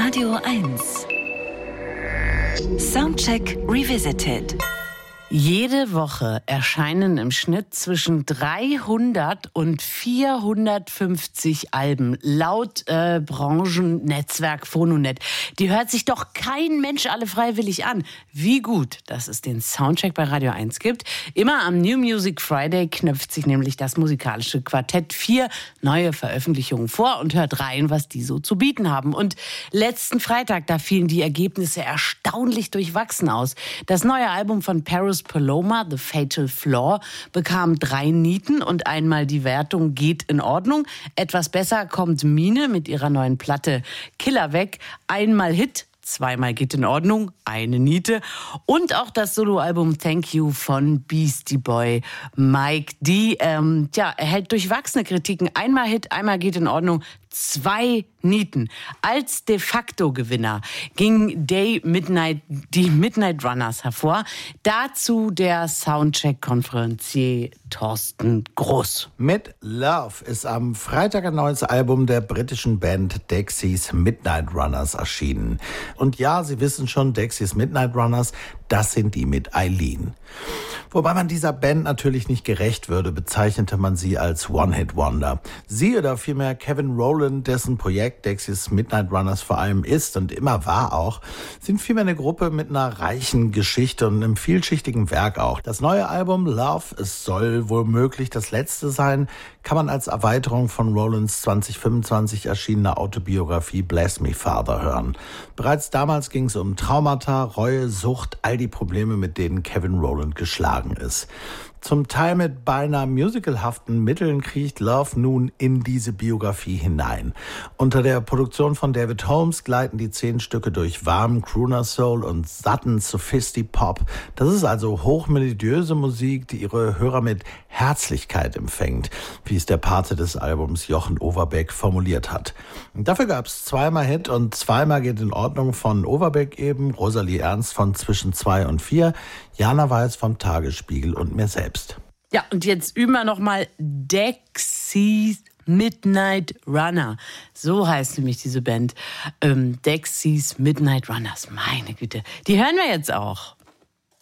Radio 1. Soundcheck Revisited. Jede Woche erscheinen im Schnitt zwischen 300 und 450 Alben, laut Branchennetzwerk Phononet. Die hört sich doch kein Mensch alle freiwillig an. Wie gut, dass es den Soundcheck bei Radio 1 gibt. Immer am New Music Friday knöpft sich nämlich das musikalische Quartett 4 neue Veröffentlichungen vor und hört rein, was die so zu bieten haben. Und letzten Freitag, da fielen die Ergebnisse erstaunlich durchwachsen aus. Das neue Album von Paris Paloma, The Fatal Flaw, bekam 3 Nieten und einmal die Wertung geht in Ordnung. Etwas besser kommt Mine mit ihrer neuen Platte Killer weg. Einmal Hit, zweimal geht in Ordnung, 1 Niete. Und auch das Soloalbum Thank You von Beastie Boy Mike D. Erhält durchwachsene Kritiken. Einmal Hit, einmal geht in Ordnung, 2 Nieten. Als de facto Gewinner ging die Midnight Runners hervor. Dazu der Soundcheck-Konferencier Thorsten Groß. Mit Love ist am Freitag ein neues Album der britischen Band Dexys Midnight Runners erschienen. Und ja, Sie wissen schon, Dexys Midnight Runners, das sind die mit Eileen. Wobei man dieser Band natürlich nicht gerecht würde, bezeichnete man sie als One-Hit-Wonder. Sie oder vielmehr Kevin Rowland, dessen Projekt Dexys Midnight Runners vor allem ist und immer war auch, sind vielmehr eine Gruppe mit einer reichen Geschichte und einem vielschichtigen Werk auch. Das neue Album Love, es soll womöglich das letzte sein, kann man als Erweiterung von Rowlands 2025 erschienener Autobiografie Bless Me Father hören. Bereits damals ging es um Traumata, Reue, Sucht, all die Probleme, mit denen Kevin Rowland geschlagen ist. Zum Teil mit beinahe musicalhaften Mitteln kriecht Love nun in diese Biografie hinein. Unter der Produktion von David Holmes gleiten die 10 Stücke durch warmen Crooner-Soul und satten Sophisti-Pop. Das ist also hochmelodiöse Musik, die ihre Hörer mit Herzlichkeit empfängt, wie es der Pate des Albums Jochen Overbeck formuliert hat. Und dafür gab es 2-mal Hit und 2-mal geht in Ordnung von Overbeck eben, Rosalie Ernst von Zwischen 2 und 4, Jana Weiß vom Tagesspiegel und mir selbst. Ja, und jetzt üben wir nochmal Dexys Midnight Runner. So heißt nämlich diese Band. Dexys Midnight Runners. Meine Güte. Die hören wir jetzt auch.